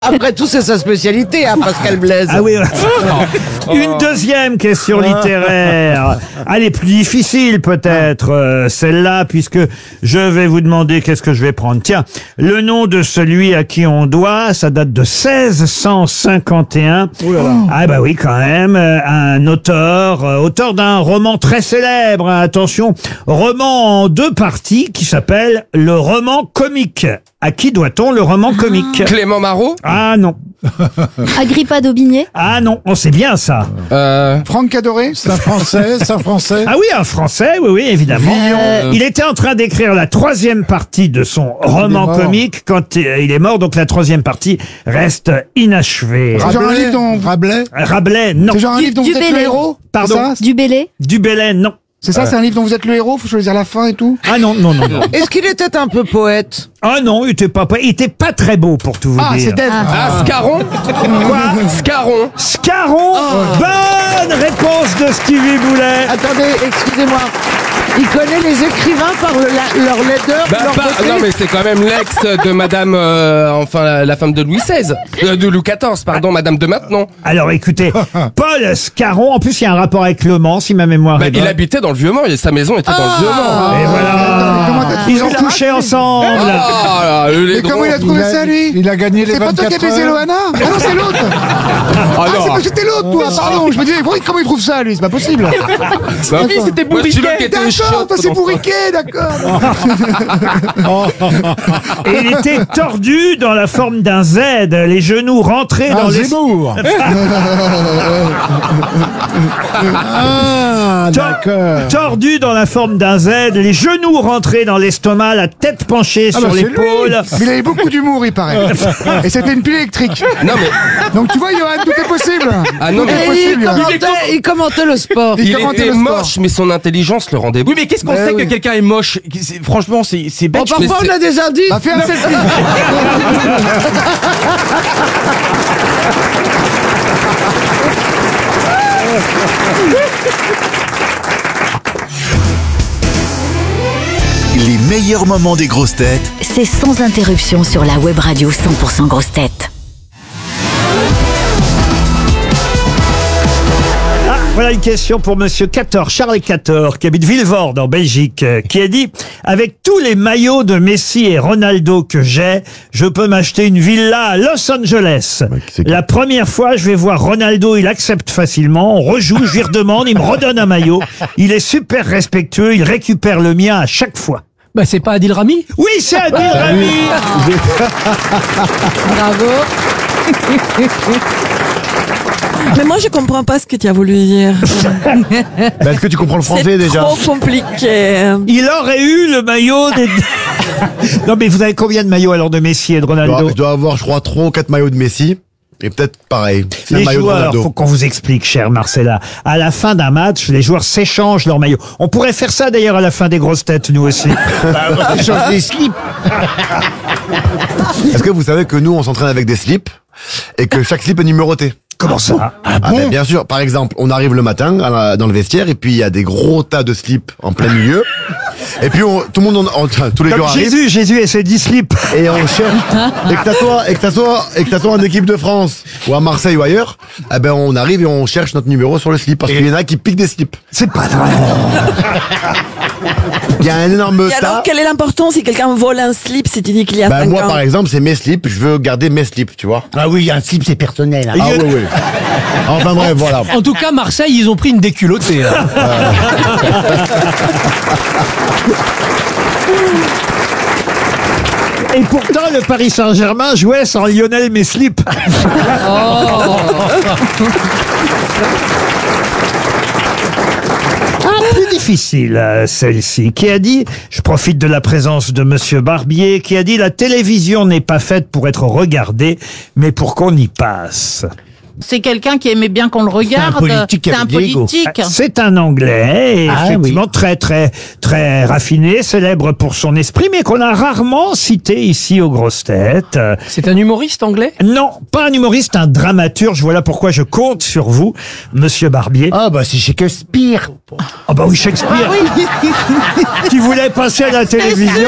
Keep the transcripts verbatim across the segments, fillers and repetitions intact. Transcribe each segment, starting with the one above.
Après tout, c'est sa spécialité, hein, Pascal Blaise. Ah oui. Une deuxième question littéraire. Allez, plus difficile peut-être, euh, celle-là, puisque je vais vous demander qu'est-ce que je vais prendre. Tiens, le nom de celui à qui on doit, ça date de seize cent cinquante et un. Oh là là. Ah bah oui, quand même, euh, un auteur, euh, auteur d'un roman très célèbre, hein, attention, roman en deux parties qui s'appelle le roman comique. À qui doit-on le roman comique? Clément Marot. Ah non. Agrippa d'Aubigné. Ah non, on sait bien ça. Euh... Franck Cadoré. C'est un français, c'est un français. Ah oui, un français, oui, oui, évidemment. Euh... Il était en train d'écrire la troisième partie de son roman comique quand il est mort, donc la troisième partie reste inachevée. C'est genre un livre dont... Rabelais. Rabelais, non. C'est genre un Du- livre dont du vous êtes le Bellay. héros. Pardon. C'est ça, Du Bellay. Du Bellay, non. c'est ça, c'est un livre dont vous êtes le héros. Faut choisir la fin et tout. Ah non, non, non, non. Est-ce qu'il était un peu poète? Ah non, il était pas, il était pas très beau pour tout vous Ah, dire. c'est Dave. Ah, Scarron. Quoi? Scarron. Scarron. Bonne réponse de Stevie Boulet. Attendez, excusez-moi. Il connaît les écrivains par le, la- leur laideur, Bah, leur pas- beauté. non mais c'est quand même l'ex de Madame, euh, enfin la, la femme de Louis seize, euh, de Louis quatorze, pardon, Madame de maintenant. Alors écoutez, Paul Scarron, en plus il y a un rapport avec Le Mans, si ma mémoire Bah, est bonne. il habitait dans le Vieux-Mans, et sa maison était dans le Vieux-Mans. Et voilà. Comment t'as trouvé Ils ont la couché ensemble. Ah, là, les Mais comment drôles. il a trouvé Il a- ça, lui? Il a gagné les C'est pas toi qui as vingt-quatre baisé heures. Loana? Ah non, c'est l'autre. Ah, Ah, non. c'est parce que c'était l'autre, toi. Pardon. Je me disais, comment il trouve ça, lui? C'est pas possible. Stevie, c'était bourriquet. Qui était D'accord, chiotte toi, c'est pendant ce bourriquet, d'accord. Et il était tordu dans la forme d'un Z, les genoux rentrés dans Ah, les... Zemmour. Ah, Tor- d'accord. Tordu dans la forme d'un Z, les genoux rentrés dans l'estomac, la tête penchée Ah, sur bah, c'est l'épaule. Mais il avait beaucoup d'humour, il paraît. Et c'était une pile électrique. Non mais, Donc tu vois, Johan, tout est possible. ah non Tout mais, est Et possible, il, Johan. commentait, il commentait le sport. Il il commentait était le sport. moche, mais son intelligence le rendait beau. Oui, mais qu'est-ce qu'on Ben sait oui. que quelqu'un est moche? C'est- Franchement, c'est c'est Bon, bête. je- parfois, mais on a des indices. Bah, fais un selfie. Les meilleurs moments des grosses têtes C'est sans interruption sur la web radio cent pour cent grosses têtes. Ah, voilà une question pour Monsieur Cator, Charles Cator, qui habite Villevorde en Belgique, euh, qui a dit « Avec tous les maillots de Messi et Ronaldo que j'ai, je peux m'acheter une villa à Los Angeles. La première fois, je vais voir Ronaldo, il accepte facilement, on rejoue, je lui redemande, il me redonne un maillot. Il est super respectueux, il récupère le mien à chaque fois. » Bah, c'est pas Adil Rami? Oui, c'est Adil Rami. Bravo. Mais moi, je comprends pas ce que tu as voulu dire. Bah, est-ce que tu comprends le français C'est déjà? trop compliqué. Il aurait eu le maillot des... Non mais vous avez combien de maillots alors de Messi et de Je dois, Ronaldo? je dois avoir, je crois, trois ou quatre maillots de Messi. Et peut-être pareil. C'est un Les maillot de joueurs, Ronaldo. faut qu'on vous explique, cher Marcella. À la fin d'un match, les joueurs s'échangent leurs maillots. On pourrait faire ça d'ailleurs à la fin des grosses têtes, nous aussi. Ils changent des slips. Est-ce que vous savez que nous, on s'entraîne avec des slips et que chaque slip est numéroté? Comment ça? Ah ben, bien sûr. Par exemple, on arrive le matin à la- dans le vestiaire et puis il y a des gros tas de slips en plein milieu. Et puis on, tout le monde, en, en- tous les Comme jours arrivent Jésus, Jésus et ses dix slips. et on cherche. Et que t'assois, et que t'assois, et que t'assois en équipe de France ou à Marseille ou ailleurs, eh ben on arrive et on cherche notre numéro sur le slip parce qu'il y en a qui piquent des slips. C'est pas vrai. Il y a un énorme Et alors, tas. quelle est l'importance si quelqu'un vole un slip si tu dis qu'il y a Ben cinq moi ans? par exemple, c'est mes slips. Je veux garder mes slips, tu vois. Ah oui, un slip, c'est personnel. hein. Ah oui oui. Enfin bref, voilà. En tout cas, Marseille, ils ont pris une déculottée. hein. Et pourtant, le Paris Saint-Germain jouait sans Lionel Messlip. Ah, plus difficile, euh, celle-ci, qui a dit, je profite de la présence de Monsieur Barbier, qui a dit, la télévision n'est pas faite pour être regardée, mais pour qu'on y passe. C'est quelqu'un qui aimait bien qu'on le regarde. politique C'est un avec Diego. politique. C'est un Anglais, et Ah, effectivement très très très raffiné, célèbre pour son esprit, mais qu'on a rarement cité ici aux grosses têtes. Euh, C'est un humoriste anglais? Non, pas un humoriste, un dramaturge. Voilà pourquoi je compte sur vous, Monsieur Barbier. Ah bah c'est Shakespeare. Ah bah oui, Shakespeare, qui voulait passer à la télévision.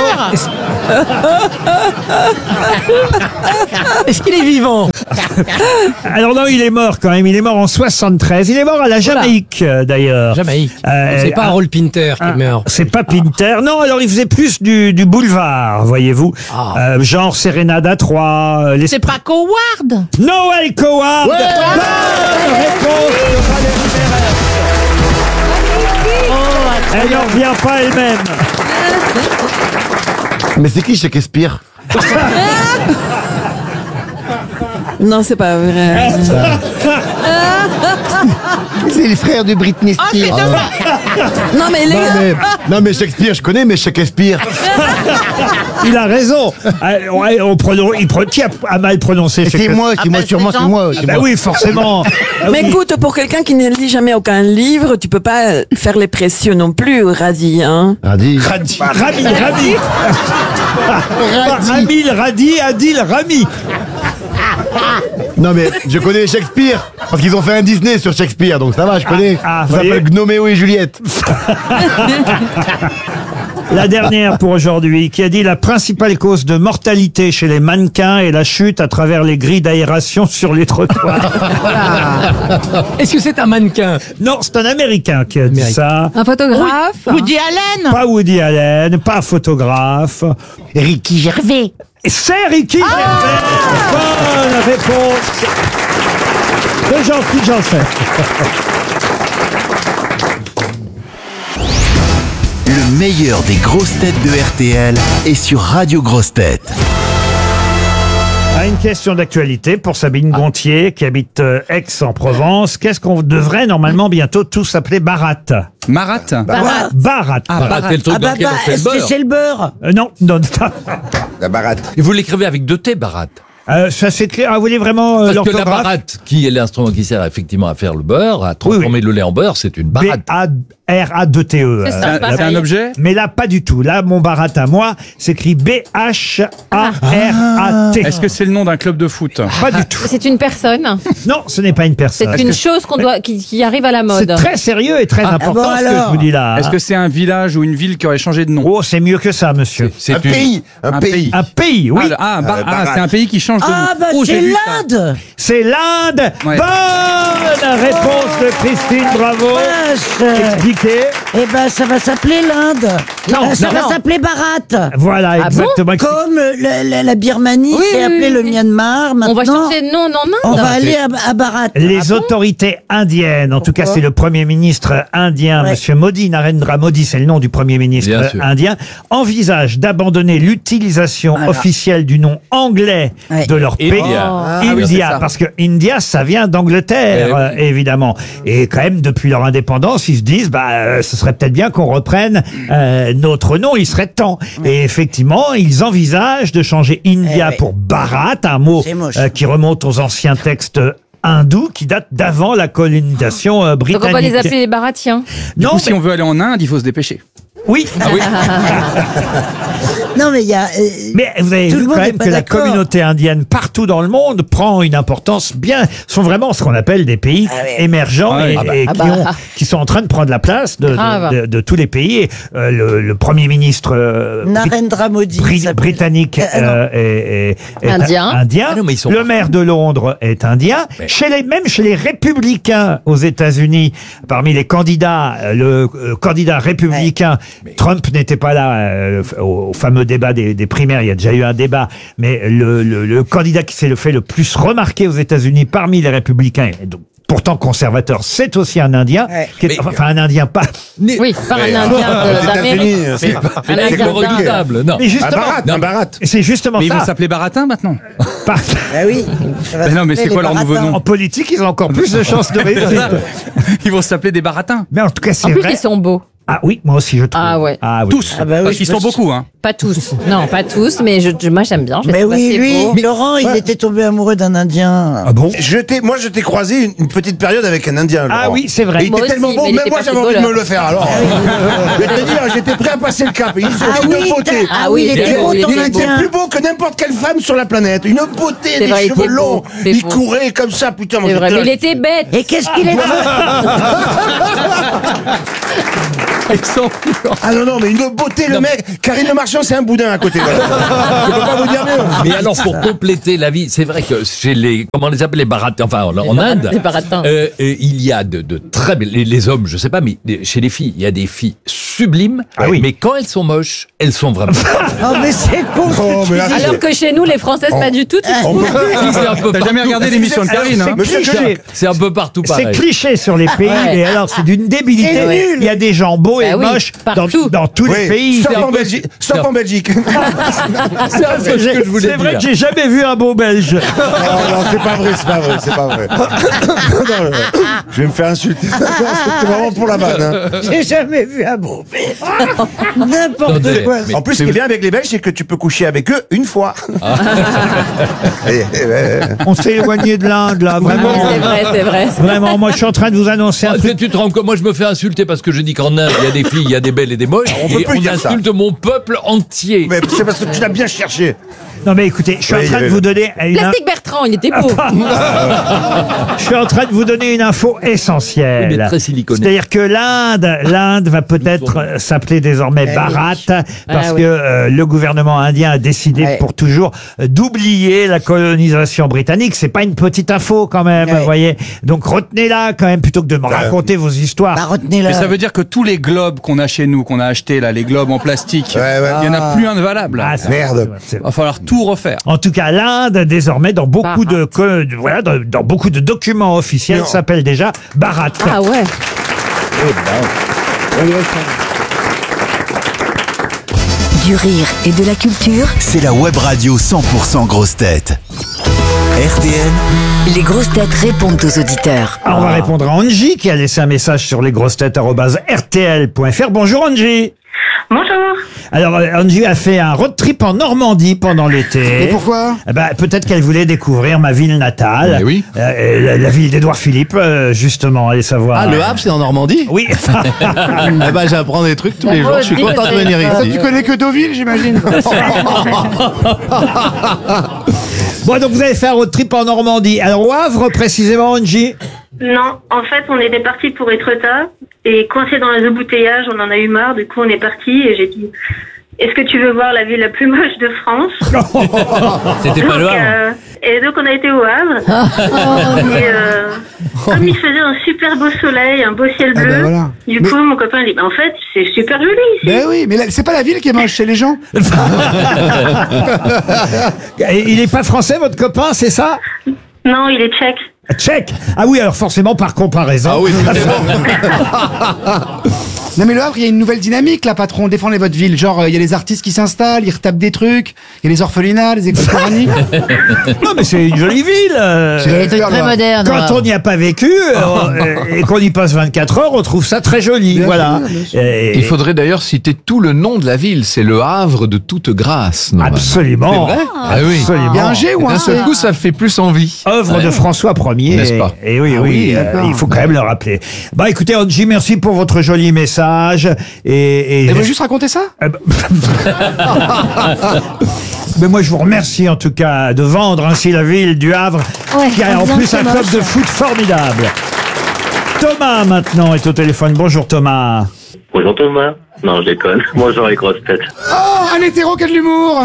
Est-ce qu'il est vivant? Alors non, il est mort quand même. Il est mort en soixante-treize. Il est mort à la Jamaïque, euh, d'ailleurs. Jamaïque. Euh, C'est pas ah, Harold Pinter qui ah, meurt. C'est pas Pinter. Non, alors il faisait plus du, du boulevard, voyez-vous. Ah. Euh, genre Sérénade à trois. euh, les... C'est pas Coward. Noël Coward. Bonne réponse de Valérie Mérès. Elle n'en revient pas elle-même. Mais c'est qui Shakespeare? Non, c'est pas vrai. C'est les frères de Britney Ah, c'est Spears. dommage. Non, mais les Non gars, mais, non mais Shakespeare, je connais, mais Shakespeare. Il a raison. Euh, ouais, on prononce, il pro- qui a, a mal prononcé C'est Shakespeare? moi, c'est Ah moi, bah, sûrement c'est c'est Jean. moi. Ah c'est bah moi. oui, forcément. Ah mais oui. écoute, pour quelqu'un qui ne lit jamais aucun livre, tu peux pas faire les précieux non plus, Radi, hein. Radi. Rami, Rami. Ramil, Radi, Adil, Rami. Non mais je connais Shakespeare parce qu'ils ont fait un Disney sur Shakespeare, donc ça va, je connais. ah, ça voyez. s'appelle Gnoméo et Juliette. La dernière pour aujourd'hui, qui a dit la principale cause de mortalité chez les mannequins est la chute à travers les grilles d'aération sur les trottoirs. Est-ce que c'est un mannequin? Non, c'est un Américain qui a dit Américain. ça. Un photographe? Woody Allen. Pas Woody Allen, pas photographe. Ricky Gervais. C'est Ricky Gervais. Bonne réponse de Jean-Philippe Janssen. Le meilleur des grosses têtes de R T L est sur Radio Grosses Têtes. Ah, une question d'actualité pour Sabine Gontier qui habite euh, Aix-en-Provence. Qu'est-ce qu'on devrait normalement bientôt tous appeler Barat? Marat. Barat. Barat. Ah, Barat, c'est le truc dans lequel on fait le beurre. le beurre. Euh, non, non. La baratte. Et vous l'écrivez avec deux T, Barat. Euh, ça s'écrit. Ah, vous voulez vraiment euh, Parce que la l'orthographe? baratte, qui est l'instrument qui sert effectivement à faire le beurre, à transformer le lait en beurre, c'est une B baratte. A R A deux T E. C'est ça, Euh, pareil. C'est un objet? Mais là, pas du tout. Là, mon Barat à moi s'écrit B H A R A T. Est-ce que c'est le nom d'un club de foot? Pas du tout. C'est une personne. Non, ce n'est pas une personne. C'est une chose qu'on doit, qui, qui arrive à la C'est mode. très sérieux et très important ce que je vous dis là. Est-ce que c'est un village ou une ville qui aurait changé de nom? Oh, c'est mieux que ça, monsieur. C'est Un pays, un pays. Un pays, oui. Ah, le- ah, Bar- Euh, ah, Barat. c'est un pays qui change de nom. Ah bah Oh, j'ai c'est vu ça. l'Inde. C'est l'Inde. Ouais. Bonne réponse de Christine, bravo. Vache. Expliquez. Eh ben ça va s'appeler l'Inde. Non, Euh, ça non, va non. s'appeler Barat. Voilà, Ah exactement. Comme le- la, la Birmanie Oui, s'est oui, appelé oui, le oui. Myanmar. Maintenant, On va changer de nom en on Inde. va aller à, à Barat. Les autorités indiennes, en tout cas Pourquoi c'est le premier ministre indien, Ouais. Monsieur Modi, Narendra Modi, c'est le nom du premier ministre Bien euh, sûr. indien, envisage d'abandonner l'utilisation Voilà. officielle du nom anglais Ouais. de leur pays. India. India, Ah oui, c'est ça. parce que India, ça vient d'Angleterre, Eh oui. euh, évidemment. Et quand même, depuis leur indépendance, ils se disent, bah, euh, ce serait peut-être bien qu'on reprenne euh, notre nom, il serait temps. Et effectivement, ils envisagent de changer India Eh oui. pour Bharat, un mot C'est moche. euh, qui remonte aux anciens textes hindous qui datent d'avant la colonisation euh, Donc britannique. on va les appeler les baratiens. Du Non, coup, si mais- on veut aller en Inde, il faut se dépêcher. oui. Non mais il y a. euh, Mais vous avez Tout vu le quand monde même n'est pas que la d'accord. communauté indienne partout dans le monde prend une importance bien, sont vraiment ce qu'on appelle des pays Ah ouais. émergents Ah et, ouais. et Ah qui, bah. ont- qui sont en train de prendre la place de, de- Grave. de- de tous les pays. Et, euh, le, le premier ministre euh, Brit- Narendra Modi. Brit- s'appelle- britannique Euh, non. euh, est, est- est Indien. indien. Ah non, mais ils sont Le partout. maire de Londres est indien. Mais- Chez les, même chez les républicains aux États-Unis, parmi les candidats, euh, le euh, candidat républicain, Trump n'était pas là euh, au, au fameux débat des, des primaires. Il y a déjà eu un débat, mais le, le, le candidat qui s'est le fait le plus remarquer aux États-Unis parmi les républicains, et donc, pourtant conservateur, c'est aussi un Indien, Ouais. qui est- enfin un Indien pas. Oui, par un Indien de- d'Amérique. c'est Un Avec Indien le redoutable, non. Mais justement, Non, Barat. c'est justement Mais ils vont ça. s'appeler Baratin maintenant. Par- Bah oui. ça va Mais non, mais s'appeler c'est quoi les leur nouveau Baratins. nom en politique, ils ont encore plus de chances de réussir. Ils vont s'appeler des Baratins. Mais en tout cas, En c'est plus, vrai. ils sont beaux. Ah oui, moi aussi je trouve. Ah ouais. Ah oui. Tous. Ah bah oui, Parce qu'ils sont parce- beaucoup, hein. Pas tous. Non, pas tous, mais je, je- moi j'aime bien. Je Mais trouve oui, assez lui, beau. Laurent, il était tombé amoureux d'un Indien. Ah bon? Je t'ai, moi, je t'ai croisé une, une petite période avec un Indien. Ah Laurent. oui, c'est vrai. Et il Moi était aussi, tellement mais beau, il même était moi pas j'avais envie de footballeur. me le faire. Alors, je vais te dire, j'étais prêt à passer le cap. Ils sont Ah une oui, beauté. t'as- ah oui, il était beau, il ton Il était Indien. plus beau que n'importe quelle femme sur la planète. Une beauté, C'est des vrai, il cheveux était beau. longs. C'est Il beau. courait comme ça, putain. moi, C'est vrai, j'étais mais là, il était bête. Et qu'est-ce qu'il est Ah non, non, mais une beauté, le mec. Karine Le Marchand, c'est un boudin à côté. Voilà. Je peux pas vous dire mieux. Mais alors, pour compléter la vie, c'est vrai que chez les, comment on les appelle, les baratins, enfin, en, en Inde, Les baratins. euh, euh, il y a de, de très belles, les, les hommes, je sais pas, mais les- chez les filles, il y a des filles sublimes, Ah oui. mais quand elles sont moches, elles sont vraiment. Oh, mais c'est con. ce que Oh, tu mais là, dis. Alors que chez nous, les Françaises, pas du tout. tu trouves Si, c'est un peu T'as jamais partout. regardé l'émission de Karine, hein? Monsieur cliché. Cliché. C'est un peu partout C'est pareil. cliché sur les pays, Ouais. et alors c'est d'une débilité. C'est nul. Il y a des gens beaux et Bah oui, moches dans, partout. dans tous les Oui, pays. sauf C'est un en peu- Belgique. Sauf c'est un- en Belgique. C'est un peu ce que je voulais C'est vrai dire. que j'ai jamais vu un beau Belge. Non, non, c'est pas vrai, c'est pas vrai, c'est pas vrai. Non, non, je vais me faire insulter. Non, C'était vraiment pour la vanne. hein. J'ai jamais vu un beau bébé. N'importe Attendez, quoi. mais- En plus, ce qui est bien avec les Belges, c'est que tu peux coucher avec eux une fois. Et- et- et- On s'est éloigné de l'Inde, là, vraiment. Oui, c'est vrai, c'est vrai. Vraiment, moi je suis en train de vous annoncer un Ah, truc. tu te rends compte, moi je me fais insulter parce que je dis qu'en Inde, il y a des filles, il y a des belles et des moches, On peut et plus on dire ça. insulte mon peuple entier. Mais c'est parce que tu l'as bien cherché. Non mais écoutez, je suis Oui, en train de oui. vous donner une... Plastique Bertrand, il était beau. Je suis en train de vous donner une info essentielle. Il est très siliconé. C'est-à-dire que l'Inde, l'Inde va peut-être euh, s'appeler désormais Bharat parce Ah que oui. euh, le gouvernement indien a décidé Ouais. pour toujours euh, d'oublier la colonisation britannique. C'est pas une petite info quand même, Ouais. vous voyez. Donc retenez-la quand même plutôt que de me raconter vos histoires. Bah, retenez-la. Mais ça veut dire que tous les globes qu'on a chez nous, qu'on a achetés là, les globes en plastique, Ouais, ouais. il y en a plus un de valable. Ah, c'est- Merde. c'est- Il va falloir tout refaire. En tout cas, l'Inde, désormais, dans beaucoup Bharat. de, co- de- voilà, dans, dans beaucoup de documents officiels, Non. s'appelle déjà Bharat. Ah ouais. Du rire et de la culture, C'est la web radio cent pour cent grosse tête. R T L, les grosses têtes répondent aux auditeurs. Alors, on va répondre à Angie qui a laissé un message sur lesgrossetêtes arobase r t l point f r. Bonjour Angie. Bonjour. Alors euh, Angie a fait un road trip en Normandie pendant l'été. Et pourquoi Eh ben, peut-être qu'elle voulait découvrir ma ville natale. Mais oui. Euh, la, la ville d'Édouard Philippe, euh, justement, allez savoir. Ah, le Havre, c'est en Normandie? Oui. Eh ben, j'apprends des trucs tous les jours. Je suis Moi, content de je venir dis- Toi, ici. tu connais que Deauville, j'imagine. Bon, donc vous avez fait un road trip en Normandie. Alors, au Havre, précisément, Angie? Non, en fait, on était parti pour Étretat et coincé dans les embouteillages, on en a eu marre. Du coup, on est parti et j'ai dit est-ce que tu veux voir la ville la plus moche de France? C'était pas le Donc, Havre. euh, Et donc, on a été au Havre. et euh, comme il faisait un super beau soleil, un beau ciel Ah bleu, ben voilà. du Mais- coup, mon copain dit bah, en fait, c'est super joli ici. Ben oui, mais là, c'est pas la ville qui est moche, c'est les gens. Et il est pas français, votre copain, c'est ça? Non, il est tchèque. Tchèque. Ah oui, alors forcément, par comparaison. Ah oui, Non mais le Havre, il y a une nouvelle dynamique là, patron. Défendez votre ville. Genre, euh, il y a les artistes qui s'installent, ils retapent des trucs. Il y a les orphelinats, les écoles coraniques. Non, mais c'est une jolie ville. euh, C'est des trucs très modernes. Quand on n'y a pas vécu euh, euh, et qu'on y passe vingt-quatre heures, on trouve ça très joli. Bien Voilà. sûr, bien sûr. Et- Il faudrait d'ailleurs citer tout le nom de la ville. C'est le Havre de toute grâce. normalement. Absolument. C'est vrai Ah oui. Absolument. Il y a un G ou un D'un C? seul coup, ça fait plus envie. Œuvre de François Ier. N'est-ce pas Et oui, Ah oui, oui, euh, d'accord. il faut quand même le rappeler. Bah écoutez, Angie, merci pour votre joli message. Et, et, Et vous juste raconter ça? Eh ben- Mais moi, je vous remercie en tout cas de vendre ainsi la ville du Havre, Ouais, qui a en bien, plus c'est un moche. club de foot formidable. Thomas maintenant est au téléphone. Bonjour Thomas. Bonjour Thomas. Non, je déconne. Bonjour les grosses têtes. Oh, un hétéro qui a de l'humour.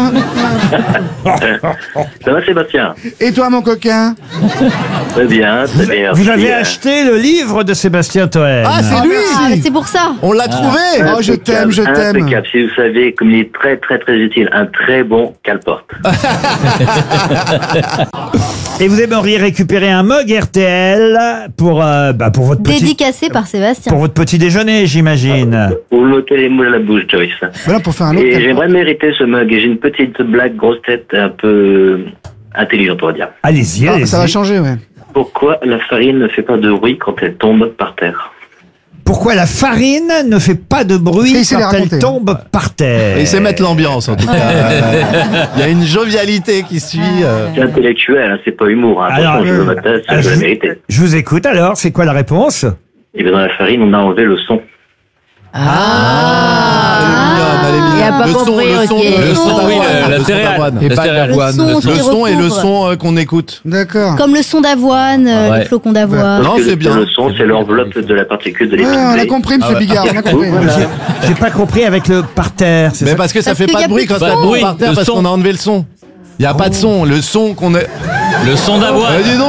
Ça va Sébastien? Et toi, mon coquin? Très bien, très bien. Vous avez Merci, euh, acheté le livre de Sébastien Toen. Ah, c'est lui. Ah, mais c'est pour ça. On l'a trouvé. Oh, je t'aime, je t'aime. Impeccable. Si vous savez, comme il est très très très utile, un très bon cale-porte. Et vous aimeriez récupérer un mug R T L pour, euh, bah, pour votre petit, Dédicacé par Sébastien. pour votre petit déjeuner, j'imagine. Vous mettez les moules à la bouche, Joyce. Voilà pour faire un autre. Et cale-porte. j'aimerais mériter ce mug. Et j'ai une petite blague grosse tête un peu intelligente, on va dire. Allez-y, Ah, allez-y. ça va changer, ouais. Pourquoi la farine ne fait pas de bruit quand elle tombe par terre? Pourquoi la farine ne fait pas de bruit Et il sait les quand elle raconter. tombe par terre? Et c'est mettre l'ambiance en tout cas. Euh, Il y a une jovialité qui suit. euh. C'est intellectuel, hein, c'est pas humour. Hein. Alors, Attention, je euh, veux ma tasse, ah, je je- la mériter. Je vous écoute alors, c'est quoi la réponse? Et bien dans la farine, on a enlevé le son. Il a pas Le son, compris, le son, ok. le son Oui, d'avoine, la le son céréale. d'avoine. La Et pas céréale. d'avoine. Le son Le qui son et le recouvre. son euh, qu'on écoute. D'accord. Comme le son d'avoine, euh, Ouais. les flocons d'avoine. Non, Parce que c'est bien. Le son, c'est l'enveloppe de la particule de Ouais, l'épice. on a compris, monsieur Ah ouais. Bigard, on a compris. J'ai- J'ai pas compris avec le par terre. c'est Mais ça parce que ça Parce fait qu'il pas y a de bruit plus de quand ça son. tombe par terre Le parce son. qu'on a enlevé le son. Il y a pas de son. Le son qu'on est. Le son d'avoine. Euh, dis donc.